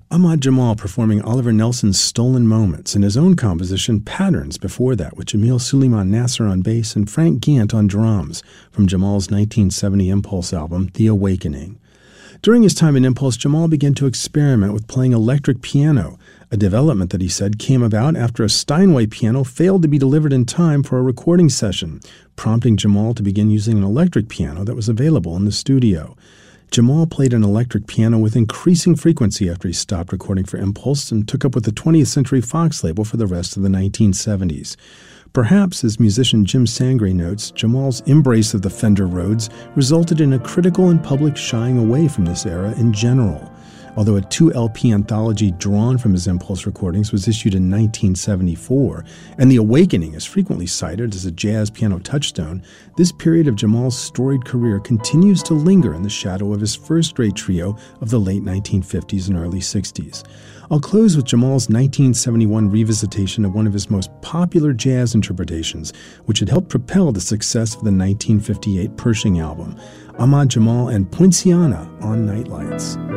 Ahmad Jamal performing Oliver Nelson's Stolen Moments and his own composition Patterns before that, with Jamil Suleiman Nasser on bass and Frank Gant on drums from Jamal's 1970 Impulse album, The Awakening. During his time in Impulse, Jamal began to experiment with playing electric piano, a development that he said came about after a Steinway piano failed to be delivered in time for a recording session, prompting Jamal to begin using an electric piano that was available in the studio. Jamal played an electric piano with increasing frequency after he stopped recording for Impulse and took up with the 20th Century Fox label for the rest of the 1970s. Perhaps, as musician Jim Sangre notes, Jamal's embrace of the Fender Rhodes resulted in a critical and public shying away from this era in general. Although a 2-LP anthology drawn from his Impulse recordings was issued in 1974, and The Awakening is frequently cited as a jazz piano touchstone, this period of Jamal's storied career continues to linger in the shadow of his first great trio of the late 1950s and early 60s. I'll close with Jamal's 1971 revisitation of one of his most popular jazz interpretations, which had helped propel the success of the 1958 Pershing album, Ahmad Jamal and Poinciana on Nightlights.